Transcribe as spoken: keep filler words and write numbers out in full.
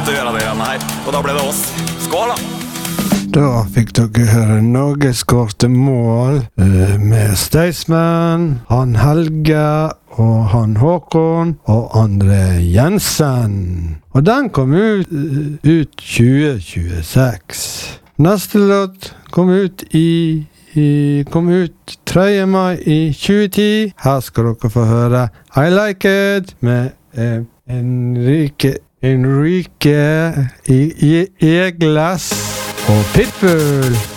måtte gjøre det greiene her. Og da ble det oss. Skål da! Da fikk dere høre Norges korte mål eh, med Staysman, han Helge og han Håkon og André Jensen. Og den kom ut, uh, ut tjue tjueseks. Neste låt kom ut i, i kom ut tredje mai i tjue ti. Her skal dere få høre I Like It med uh, Enrique Enrique I, I, Eglas og Pitbull.